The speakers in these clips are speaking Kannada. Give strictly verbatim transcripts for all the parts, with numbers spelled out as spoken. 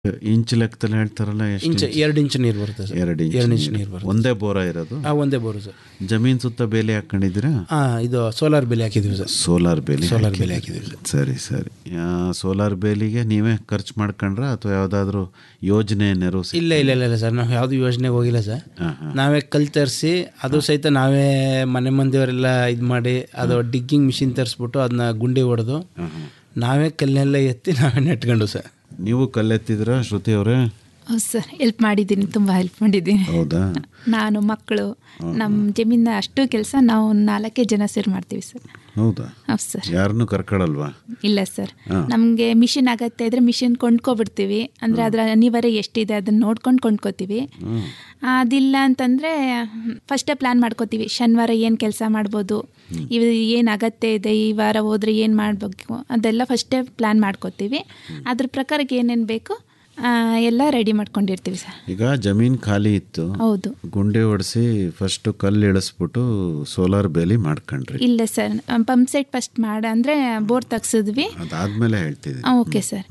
ಇಂಚ್ ಲೆಕ್ಕದಲ್ಲಿ ಹೇಳ್ತಾರಲ್ಲ, ಎಷ್ಟು ಇಂಚ್ ಎರಡು ಇಂಚ್ ನೀರು ಬರುತ್ತೆ ಸರ್. ಎರಡು ಇಂಚ್ ಎರಡು ಇಂಚ್ ನೀರು ಬರುತ್ತೆ. ಒಂದೇ ಬೋರ ಇರೋದು? ಹಾಂ, ಒಂದೇ ಬೋರು ಸರ್. ಜಮೀನ್ ಸುತ್ತ ಬೇಲಿ ಹಾಕೊಂಡಿದ್ದೀರಾ? ಹಾಂ, ಇದು ಸೋಲಾರ್ ಬೇಲಿ ಹಾಕಿದ್ದೀವಿ ಸರ್. ಸೋಲಾರ್ ಬೇಲಿ ಸೋಲಾರ್ ಬೇಲಿ ಹಾಕಿದ್ದೀವಿ ಸರ್. ಸರಿ ಸರಿ. ಸೋಲಾರ್ ಬೇಲಿಗೆ ನೀವೇ ಖರ್ಚು ಮಾಡ್ಕೊಂಡ್ರ ಅಥವಾ ಯಾವುದಾದ್ರೂ ಯೋಜನೆ ನೆರವು? ಇಲ್ಲ ಇಲ್ಲ ಇಲ್ಲ ಸರ್, ನಾವು ಯಾವುದು ಯೋಜನೆಗೆ ಹೋಗಿಲ್ಲ ಸರ್. ನಾವೇ ಕಲ್ಲು ತರಿಸಿ ಅದು ಸಹಿತ ನಾವೇ ಮನೆ ಮಂದಿಯವರೆಲ್ಲ ಇದು ಮಾಡಿ ಅದು ಡಿಗ್ಗಿಂಗ್ ಮಿಷಿನ್ ತರಿಸ್ಬಿಟ್ಟು ಅದನ್ನ ಗುಂಡಿ ಹೊಡೆದು ನಾವೇ ಕಲ್ಲನ್ನೆಲ್ಲ ಎತ್ತಿ ನಾವೇ ನೆಟ್ಕೊಂಡು ಸರ್. ನೀವು ಕಲ್ಲೆತ್ತಿದ್ರ ಶ್ರುತಿ ಅವರೇ? ಹೌದು ಸರ್, ಹೆಲ್ಪ್ ಮಾಡಿದ್ದೀನಿ, ತುಂಬ ಹೆಲ್ಪ್ ಮಾಡಿದ್ದೀನಿ. ಹೌದಾ? ನಾನು ಮಕ್ಕಳು ನಮ್ಮ ಜಮೀನ ಅಷ್ಟು ಕೆಲಸ ನಾವು ನಾಲ್ಕೇ ಜನ ಸೇರಿ ಮಾಡ್ತೀವಿ ಸರ್. ಹೌದಾ? ಹೌದು ಸರ್. ಯಾರನ್ನೂ ಕರ್ಕೊಳ್ಳಲ್ವಾ? ಇಲ್ಲ ಸರ್, ನಮಗೆ ಮಿಷಿನ್ ಆಗತ್ತೆ ಇದ್ರೆ ಮಿಷಿನ್ ಕೊಂಡ್ಕೊಬಿಡ್ತೀವಿ. ಅಂದರೆ ಅದರ ಅನಿವಾರ್ಯ ಎಷ್ಟಿದೆ ಅದನ್ನು ನೋಡ್ಕೊಂಡು ಕೊಂಡ್ಕೋತೀವಿ. ಅದಿಲ್ಲ ಅಂತಂದರೆ ಫಸ್ಟೇ ಪ್ಲ್ಯಾನ್ ಮಾಡ್ಕೋತೀವಿ, ಶನಿವಾರ ಏನು ಕೆಲಸ ಮಾಡ್ಬೋದು, ಇವ್ ಏನು ಅಗತ್ಯ ಇದೆ, ಈ ವಾರ ಹೋದರೆ ಏನು ಮಾಡಬೇಕು ಅದೆಲ್ಲ ಫಸ್ಟೇ ಪ್ಲ್ಯಾನ್ ಮಾಡ್ಕೋತೀವಿ. ಅದ್ರ ಪ್ರಕಾರಕ್ಕೆ ಏನೇನು ಬೇಕು ಎಲ್ಲ ರೆಡಿ ಮಾಡ್ಕೊಂಡಿರ್ತೀವಿ ಸರ್. ಈಗ ಜಮೀನು ಖಾಲಿ ಇತ್ತು, ಹೌದು, ಗುಂಡೆ ಹೊಡೆಸಿ ಫಸ್ಟ್ ಕಲ್ಲು ಇಳಿಸ್ಬಿಟ್ಟು ಸೋಲಾರ್ ಬೇಲಿ ಮಾಡ್ಕೊಂಡ್ರಿ? ಇಲ್ಲ ಸರ್, ಪಂಪ್ ಸೆಟ್ ಫಸ್ಟ್ ಮಾಡ ಅಂದರೆ ಬೋರ್ ತೆಗ್ಸಿದ್ವಿ, ಅದಾದ್ಮೇಲೆ ಹೇಳ್ತಿದ್ವಿ. Okay sir.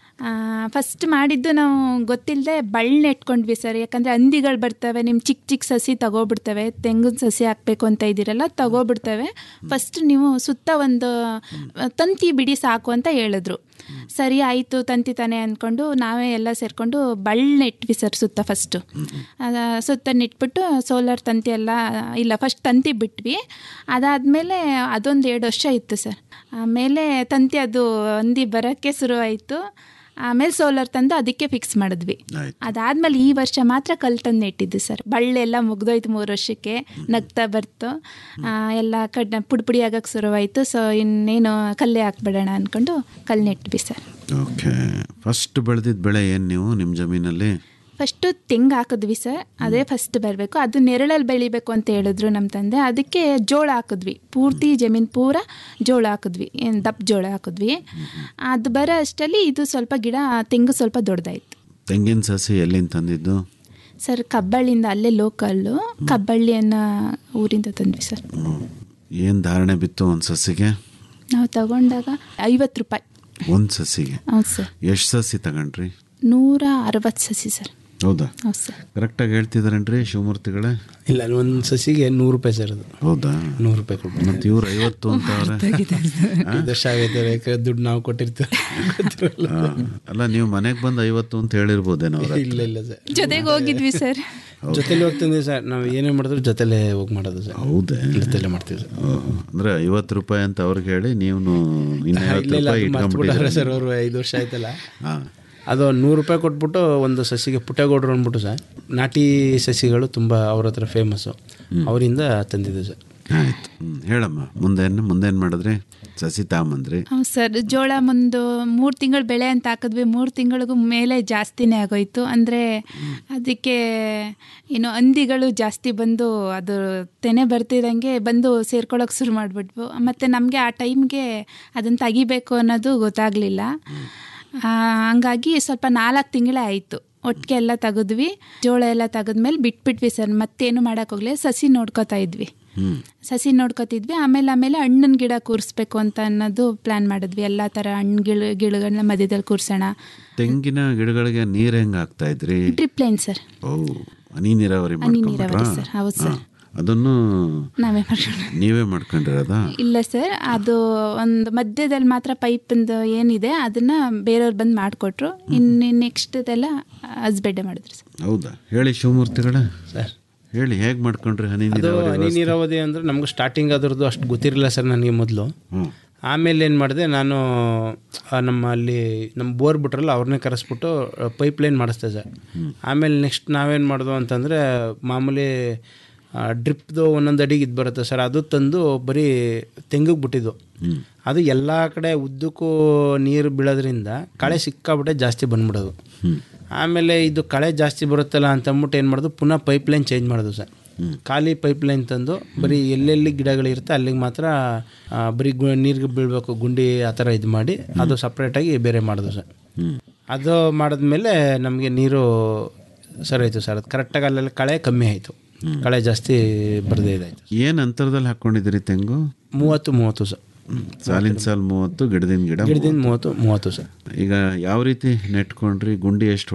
ಫಸ್ಟ್ ಮಾಡಿದ್ದು ನಾವು ಗೊತ್ತಿಲ್ಲದೆ ಬಳ್ಳ ಇಟ್ಕೊಂಡ್ವಿ ಸರ್. ಯಾಕಂದರೆ ಹಂದಿಗಳು ಬರ್ತವೆ, ನಿಮ್ಮ ಚಿಕ್ಕ ಚಿಕ್ಕ ಸಸಿ ತಗೋಬಿಡ್ತವೆ, ತೆಂಗಿನ ಸಸಿ ಹಾಕಬೇಕು ಅಂತ ಇದ್ದೀರಲ್ಲ ತಗೋಬಿಡ್ತವೆ. ಫಸ್ಟ್ ನೀವು ಸುತ್ತ ಒಂದು ತಂತಿ ಬಿಡಿ ಸಾಕು ಅಂತ ಹೇಳಿದ್ರು. ಸರಿ ಆಯಿತು, ತಂತಿ ತಾನೆ ಅಂದ್ಕೊಂಡು ನಾವೇ ಎಲ್ಲ ಸೇರಿಕೊಂಡು ಬಳ್ಳ ಇಟ್ವಿ ಸರ್ ಸುತ್ತ. ಫಸ್ಟು ಸುತ್ತ ನೆಟ್ಬಿಟ್ಟು ಸೋಲಾರ್ ತಂತಿ ಎಲ್ಲ ಇಲ್ಲ, ಫಸ್ಟ್ ತಂತಿ ಬಿಟ್ವಿ. ಅದಾದಮೇಲೆ ಅದೊಂದು ಎರಡು ವರ್ಷ ಇತ್ತು ಸರ್. ಆಮೇಲೆ ತಂತಿ ಅದು ಹಂದಿ ಬರೋಕ್ಕೆ ಶುರು ಆಯಿತು. ಆಮೇಲೆ ಸೋಲಾರ್ ತಂದು ಅದಕ್ಕೆ ಫಿಕ್ಸ್ ಮಾಡಿದ್ವಿ. ಅದಾದಮೇಲೆ ಈ ವರ್ಷ ಮಾತ್ರ ಕಲ್ಲು ತಂದು ನೆಟ್ಟಿದ್ದು ಸರ್. ಬಳ್ಳೆಲ್ಲ ಮುಗ್ದೋಯ್ತು ಮೂರು ವರ್ಷಕ್ಕೆ, ನಗ್ತಾ ಬರ್ತು, ಎಲ್ಲ ಕಡ್ ಪುಡಿ ಪುಡಿ ಆಗೋಕ್ಕೆ ಶುರುವಾಯಿತು. ಸೊ ಇನ್ನೇನು ಕಲ್ಲೇ ಹಾಕ್ಬಿಡೋಣ ಅಂದ್ಕೊಂಡು ಕಲ್ಲು ನೆಟ್ವಿ ಸರ್. ಓಕೆ. ಫಸ್ಟ್ ಬೆಳೆದಿದ್ದ ಬೆಳೆ ಏನು ನೀವು ನಿಮ್ಮ ಜಮೀನಲ್ಲಿ? ಫಸ್ಟು ತೆಂಗು ಹಾಕಿದ್ವಿ ಸರ್, ಅದೇ ಫಸ್ಟ್ ಬರಬೇಕು. ಅದು ನೆರಳಲ್ಲಿ ಬೆಳಿಬೇಕು ಅಂತ ಹೇಳಿದ್ರು ನಮ್ಮ ತಂದೆ. ಅದಕ್ಕೆ ಜೋಳ ಹಾಕಿದ್ವಿ, ಪೂರ್ತಿ ಜಮೀನು ಪೂರ ಜೋಳ ಹಾಕಿದ್ವಿ, ಏನು ದಪ್ಪ ಜೋಳ ಹಾಕಿದ್ವಿ. ಅದು ಬರೋ ಅಷ್ಟರಲ್ಲಿ ಇದು ಸ್ವಲ್ಪ ಗಿಡ ತೆಂಗು ಸ್ವಲ್ಪ ದೊಡ್ಡದಾಯಿತು. ತೆಂಗಿನ ಸಸಿ ಎಲ್ಲಿಂದ ತಂದಿದ್ದು ಸರ್? ಕಬ್ಬಳ್ಳಿಯಿಂದ, ಅಲ್ಲೇ ಲೋಕಲ್ಲು ಕಬ್ಬಳ್ಳಿ ಅನ್ನೋ ಊರಿಂದ ತಂದ್ವಿ ಸರ್. ಏನು ಧಾರಣೆ ಬಿತ್ತು ಒಂದು ಸಸಿಗೆ? ನಾವು ತಗೊಂಡಾಗ ಐವತ್ತು ರೂಪಾಯಿ ಒಂದು ಸಸಿಗೆ. ಹೌದು ಸರ್. ಎಷ್ಟು ಸಸಿ ತಗೊಂಡ್ರಿ? ನೂರ ಅರವತ್ತು ಸಸಿ ಸರ್. ಹೌದಾ? ಹೌದು ಸರ್. ಕರೆಕ್ಟಾಗಿ ಹೇಳ್ತಿದ್ರೇನ್ರಿ ಶಿವಮೂರ್ತಿಗಳೇ? ಇಲ್ಲ, ಒಂದು ಸಸಿಗೆ ನೂರು ರೂಪಾಯಿ ಸರ್ ಅದು. ಹೌದಾ? ನೂರು ರೂಪಾಯಿ ಕೊಡ್ಬೋದು. ಮತ್ತು ಇವ್ರು ಐವತ್ತು ಅಂತ ದಶ ಆಗೈತೆ, ದುಡ್ಡು ನಾವು ಕೊಟ್ಟಿರ್ತೀವಿ. ಅಲ್ಲ, ನೀವು ಮನೆಗೆ ಬಂದು ಐವತ್ತು ಅಂತ ಹೇಳಿರ್ಬೋದೇನೋ? ಇಲ್ಲ ಇಲ್ಲ ಸರ್, ಜೊತೆಗೆ ಹೋಗಿದ್ವಿ ಸರ್. ಜೊತೆಲಿ ಹೋಗ್ತಿದ್ವಿ ಸರ್. ನಾವು ಏನೇ ಮಾಡಿದ್ರು ಜೊತೆಲೇ ಹೋಗಿ ಮಾಡೋದು ಸರ್. ಹೌದೇ? ಜೊತೆಲೇ ಮಾಡ್ತೀವಿ ಸರ್. ಅಂದರೆ ಐವತ್ತು ರೂಪಾಯಿ ಅಂತ ಅವ್ರಿಗೆ ಹೇಳಿ ನೀವು ಇನ್ನೈವತ್ತು ರೂಪಾಯಿ ಇಟ್ಕೊಂಡ್ಬಿಟ್ಟಿದ್ದಾರೆ ಸರ್. ಅವರು ಐದು ವರ್ಷ ಆಯ್ತಲ್ಲ, ಅದು ನೂರು ರೂಪಾಯಿ ಕೊಟ್ಬಿಟ್ಟು ಒಂದು ಸಸಿಗೆ ಪುಟ್ಟೇಗೌಡರು ಅಂದ್ಬಿಟ್ಟು ಸರ್, ನಾಟಿ ಸಸಿಗಳು ತುಂಬ ಅವ್ರ ಹತ್ರ ಫೇಮಸ್ಸು, ಅವರಿಂದ ತಂದಿದ್ದು ಸರ್. ಆಯ್ತು, ಹೇಳಮ್ಮ ಮುಂದೇನು ಮುಂದೇನು ಮಾಡಿದ್ರಿ? ಸಸಿ ತಾಂಬಂದ್ರಿ? ಹೌದು ಸರ್. ಜೋಳ ಮುಂದು ಮೂರು ತಿಂಗಳು ಬೆಳೆ ಅಂತ ಹಾಕಿದ್ವಿ. ಮೂರು ತಿಂಗಳಿಗೂ ಮೇಲೆ ಜಾಸ್ತಿನೇ ಆಗೋಯ್ತು. ಅಂದರೆ ಅದಕ್ಕೆ ಏನು ಹಂದಿಗಳು ಜಾಸ್ತಿ ಬಂದು ಅದು ತೆನೆ ಬರ್ತಿದ್ದಂಗೆ ಬಂದು ಸೇರ್ಕೊಳ್ಳೋಕೆ ಶುರು ಮಾಡಿಬಿಟ್ವು. ಮತ್ತು ನಮಗೆ ಆ ಟೈಮ್ಗೆ ಅದನ್ನು ತೆಗಿಬೇಕು ಅನ್ನೋದು ಗೊತ್ತಾಗಲಿಲ್ಲ. ಹಂಗಾಗಿ ಸ್ವಲ್ಪ ನಾಲ್ಕು ತಿಂಗಳೇ ಆಯಿತು. ಒಟ್ಟಿಗೆ ಎಲ್ಲ ತೆಗೆದ್ವಿ, ಜೋಳ ಎಲ್ಲ ತೆಗೆದ್ಮೇಲೆ ಬಿಟ್ಬಿಟ್ವಿ ಸರ್. ಮತ್ತೇನು ಮಾಡೋಕ್ಕೋಗ್ಲಿಲ್ಲ, ಸಸಿ ನೋಡ್ಕೋತಾ ಇದ್ವಿ. ಸಸಿ ನೋಡ್ಕೋತಿದ್ವಿ. ಆಮೇಲೆ ಆಮೇಲೆ ಹಣ್ಣಿನ ಗಿಡ ಕೂರಿಸ್ಬೇಕು ಅಂತ ಅನ್ನೋದು ಪ್ಲ್ಯಾನ್ ಮಾಡಿದ್ವಿ. ಎಲ್ಲ ಥರ ಹಣ್ಣು ಗಿಡ ಗಿಡಗಳನ್ನ ಮಧ್ಯದಲ್ಲಿ ಕೂರಿಸೋಣ. ತೆಂಗಿನ ಗಿಡಗಳಿಗೆ ನೀರು ಹೆಂಗೆ ಹಾಕ್ತಾ ಇದ್ರಿ? Drip line sir. ಓ, ಹನಿ ನೀರಾವರಿ. ಹನಿ ನೀರಾವರಿ ಸರ್. ಹೌದು ಸರ್. ಅದನ್ನು ನಾವೇ ಮಾಡ್ಕೊಂಡು ನೀವೇ ಮಾಡ್ಕೊಂಡಿರೋದಾ? ಇಲ್ಲ ಸರ್, ಅದು ಒಂದು ಮಧ್ಯದಲ್ಲಿ ಮಾತ್ರ ಪೈಪಿಂದು ಏನಿದೆ ಅದನ್ನು ಬೇರೆಯವ್ರು ಬಂದು ಮಾಡಿಕೊಟ್ರು. ಇನ್ನು ನೆಕ್ಸ್ಟ್ ಇದೆಲ್ಲ ಹಸ್ಬೆಂಡೇ ಮಾಡಿದ್ರು ಸರ್. ಹೌದಾ? ಹೇಳಿ ಶಿವಮೂರ್ತಿಗಳೇ ಸರ್, ಹೇಳಿ ಹೇಗೆ ಮಾಡ್ಕೊಂಡ್ರಿ ಹನಿ ಅದು ನೀರಾವರಿ? ಹನಿ ನೀರಾವರಿ ಅಂದರೆ ನಮ್ಗೆ ಸ್ಟಾರ್ಟಿಂಗ್ ಅದರದ್ದು ಅಷ್ಟು ಗೊತ್ತಿರಲಿಲ್ಲ ಸರ್ ನನಗೆ ಮೊದಲು. ಆಮೇಲೆ ಏನು ಮಾಡಿದೆ ನಾನು, ನಮ್ಮ ಅಲ್ಲಿ ನಮ್ಮ ಬೋರ್ ಬಿಟ್ರಲ್ಲ ಅವ್ರನ್ನೇ ಕರೆಸ್ಬಿಟ್ಟು ಪೈಪ್ ಲೈನ್ ಮಾಡಿಸ್ದೆ ಸರ್. ಆಮೇಲೆ ನೆಕ್ಸ್ಟ್ ನಾವೇನು ಮಾಡಿದ್ವು ಅಂತಂದರೆ ಮಾಮೂಲಿ ಡ್ರಿಪ್ದು ಒಂದೊಂದು ಅಡಿಗೆ ಇದು ಬರುತ್ತೆ ಸರ್, ಅದು ತಂದು ಬರೀ ತೆಂಗಿಗೆ ಬಿಟ್ಟಿದ್ದು. ಅದು ಎಲ್ಲ ಕಡೆ ಉದ್ದಕ್ಕೂ ನೀರು ಬೀಳೋದ್ರಿಂದ ಕಳೆ ಸಿಕ್ಕಾಬಿಟ್ಟೆ ಜಾಸ್ತಿ ಬಂದ್ಬಿಡೋದು. ಆಮೇಲೆ ಇದು ಕಳೆ ಜಾಸ್ತಿ ಬರುತ್ತಲ್ಲ ಅಂತಂದ್ಬಿಟ್ಟು ಏನು ಮಾಡೋದು, ಪುನಃ ಪೈಪ್ ಲೈನ್ ಚೇಂಜ್ ಮಾಡೋದು ಸರ್. ಖಾಲಿ ಪೈಪ್ ಲೈನ್ ತಂದು ಬರೀ ಎಲ್ಲೆಲ್ಲಿ ಗಿಡಗಳಿರುತ್ತೆ ಅಲ್ಲಿಗೆ ಮಾತ್ರ ಬರೀ ಗು ನೀರಿಗೆ ಬೀಳಬೇಕು ಗುಂಡಿ ಆ ಥರ ಇದು ಮಾಡಿ ಅದು ಸಪ್ರೇಟಾಗಿ ಬೇರೆ ಮಾಡೋದು ಸರ್. ಅದು ಮಾಡಿದ್ಮೇಲೆ ನಮಗೆ ನೀರು ಸರಿ ಆಯಿತು ಸರ್. ಅದು ಕರೆಕ್ಟಾಗಿ ಅಲ್ಲೆಲ್ಲ ಕಳೆ ಕಮ್ಮಿ ಆಯಿತು, ಕಳೆ ಜಾಸ್ತಿ ಬರದೇ ಇದಾಯಿತು. ಏನು ಅಂತರದಲ್ಲಿ ಹಾಕ್ಕೊಂಡಿದ್ದೀರಿ ತೆಂಗು? ಮೂವತ್ತು ಮೂವತ್ತು ಸರ್. ಸಾಲಿನ ಸಾಲು ಮೂವತ್ತು ಗಿಡದಿಂದ ಗಿಡ ಗಿಡದಿಂದ ಮೂವತ್ತು ಮೂವತ್ತು ಸರ್. ಈಗ ಯಾವ ರೀತಿ ನೆಟ್ಕೊಂಡ್ರಿ? ಗುಂಡಿ ಎಷ್ಟು